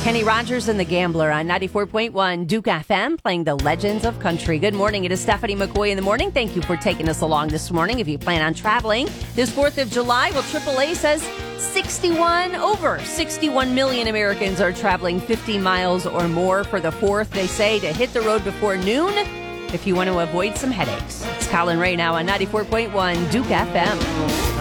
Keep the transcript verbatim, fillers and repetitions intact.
Kenny Rogers and the Gambler on ninety-four point one Duke F M, playing the Legends of Country. Good morning. It is Stephanie McCoy in the morning. Thank you for taking us along this morning. If you plan on traveling this fourth of July, well, triple A says sixty-one, over sixty-one million Americans are traveling fifty miles or more for the fourth. They say to hit the road before noon if you want to avoid some headaches. It's Colin Ray now on ninety-four point one Duke F M.